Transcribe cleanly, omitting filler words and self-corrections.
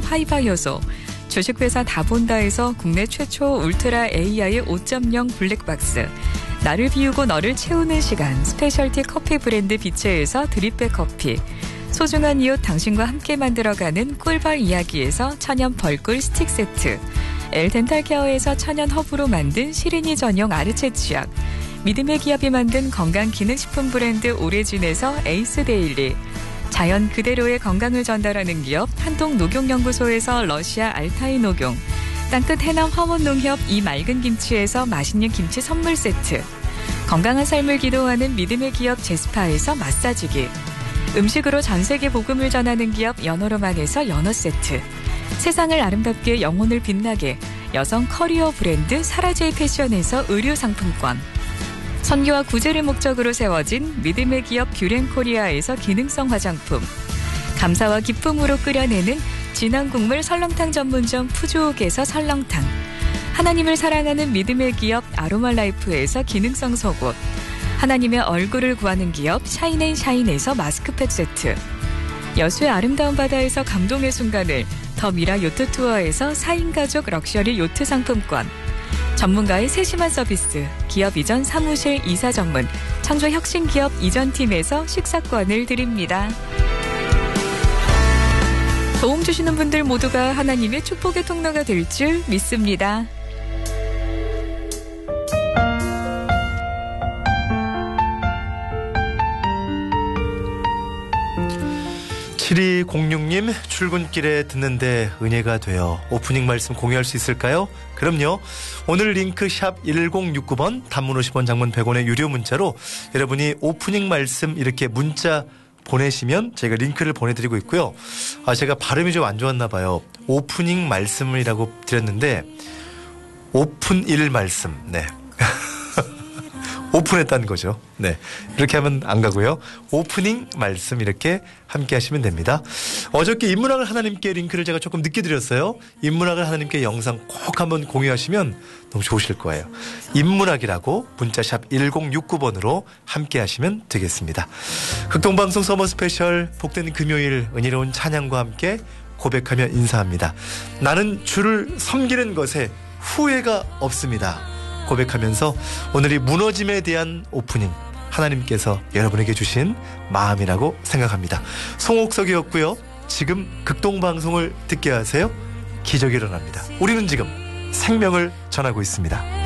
하이바 효소, 주식회사 다본다에서 국내 최초 울트라 AI 5.0 블랙박스, 나를 비우고 너를 채우는 시간 스페셜티 커피 브랜드 비체에서 드립백 커피, 소중한 이웃 당신과 함께 만들어가는 꿀벌 이야기에서 천연 벌꿀 스틱 세트, 엘덴탈 케어에서 천연 허브로 만든 시린이 전용 아르체 치약, 믿음의 기업이 만든 건강기능식품 브랜드 오레진에서 에이스 데일리, 자연 그대로의 건강을 전달하는 기업 한동녹용연구소에서 러시아 알타이 녹용, 땅끝 해남 화원농협 이 맑은 김치에서 맛있는 김치 선물 세트, 건강한 삶을 기도하는 믿음의 기업 제스파에서 마사지기, 음식으로 전 세계 복음을 전하는 기업 연어로만에서 연어 세트, 세상을 아름답게 영혼을 빛나게 여성 커리어 브랜드 사라제이 패션에서 의류 상품권, 선교와 구제를 목적으로 세워진 믿음의 기업 뷰렌코리아에서 기능성 화장품, 감사와 기쁨으로 끓여내는 진한 국물 설렁탕 전문점 푸주옥에서 설렁탕, 하나님을 사랑하는 믿음의 기업 아로마라이프에서 기능성 속옷, 하나님의 얼굴을 구하는 기업 샤인앤샤인에서 마스크팩 세트, 여수의 아름다운 바다에서 감동의 순간을 더 미라 요트 투어에서 4인 가족 럭셔리 요트 상품권, 전문가의 세심한 서비스 기업 이전 사무실 이사 전문 창조 혁신기업 이전팀에서 식사권을 드립니다. 도움 주시는 분들 모두가 하나님의 축복의 통로가 될 줄 믿습니다. (7206님) 출근길에 듣는데 은혜가 되어 오프닝 말씀 공유할 수 있을까요? 그럼요. 오늘 링크 샵 1069번 단문 50원 장문 100원의 유료 문자로 여러분이 오프닝 말씀 이렇게 문자 보내시면 저희가 링크를 보내드리고 있고요. 제가 발음이 좀 안 좋았나 봐요. 오프닝 말씀이라고 드렸는데 오픈 일 말씀. 네. 오픈했다는 거죠. 네. 이렇게 하면 안 가고요. 오프닝 말씀 이렇게 함께 하시면 됩니다. 어저께 인문학을 하나님께 링크를 제가 조금 늦게 드렸어요. 인문학을 하나님께 영상 꼭 한번 공유하시면 너무 좋으실 거예요. 인문학이라고 문자샵 1069번으로 함께 하시면 되겠습니다. 극동방송 서머 스페셜 복된 금요일 은혜로운 찬양과 함께 고백하며 인사합니다. 나는 주를 섬기는 것에 후회가 없습니다. 고백하면서 오늘 이 무너짐에 대한 오프닝 하나님께서 여러분에게 주신 마음이라고 생각합니다. 송옥석이었고요. 지금 극동방송을 듣게 하세요. 기적이 일어납니다. 우리는 지금 생명을 전하고 있습니다.